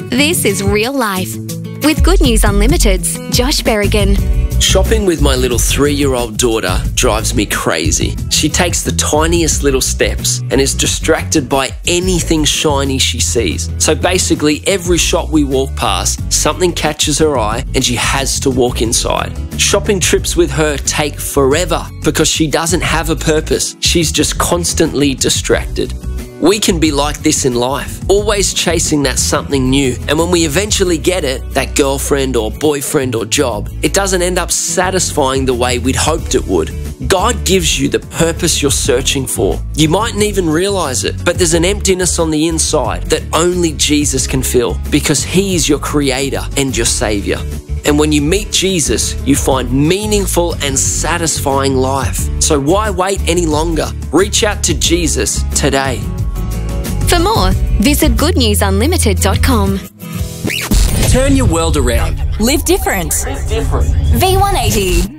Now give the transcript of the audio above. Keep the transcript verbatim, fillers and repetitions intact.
This is real life. With Good News Unlimited's Josh Berrigan. Shopping with my little three-year-old daughter drives me crazy. She takes the tiniest little steps and is distracted by anything shiny she sees. So basically, every shop we walk past, something catches her eye and she has to walk inside. Shopping trips with her take forever because she doesn't have a purpose. She's just constantly distracted. We can be like this in life, always chasing that something new, and when we eventually get it, that girlfriend or boyfriend or job, it doesn't end up satisfying the way we'd hoped it would. God gives you the purpose you're searching for. You mightn't even realize it, but there's an emptiness on the inside that only Jesus can fill because He is your Creator and your Savior. And when you meet Jesus, you find meaningful and satisfying life. So why wait any longer? Reach out to Jesus today. For more, visit good news unlimited dot com. Turn your world around. Live different. Live different. V one eighty.